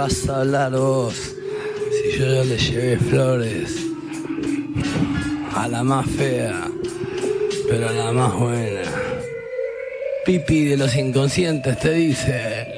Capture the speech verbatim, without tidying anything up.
vas a hablar vos si yo ya le llevé flores a la más fea, pero a la más buena? Pipi de los inconscientes te dice.